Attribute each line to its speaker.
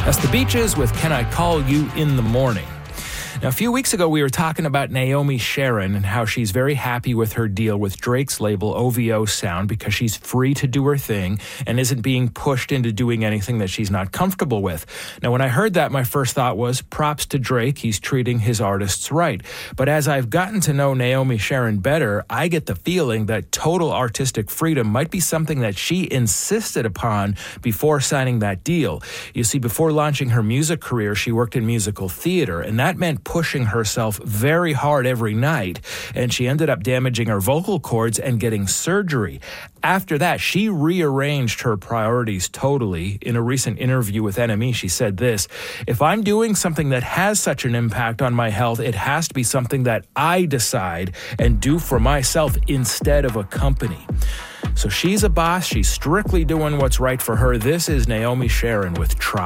Speaker 1: That's The Beaches with Can I Call You in the Morning. Now, a few weeks ago, we were talking about Naomi Sharon and how she's very happy with her deal with Drake's label OVO Sound because she's free to do her thing and isn't being pushed into doing anything that she's not comfortable with. Now, when I heard that, my first thought was props to Drake. He's treating his artists right. But as I've gotten to know Naomi Sharon better, I get the feeling that total artistic freedom might be something that she insisted upon before signing that deal. You see, before launching her music career, she worked in musical theater, and that meant pushing herself very hard every night, and she ended up damaging her vocal cords and getting surgery. After that, she rearranged her priorities totally. In a recent interview with NME, she said this: "If I'm doing something that has such an impact on my health, it has to be something that I decide and do for myself instead of a company." So she's a boss. She's strictly doing what's right for her. This is Naomi Sharon with Try.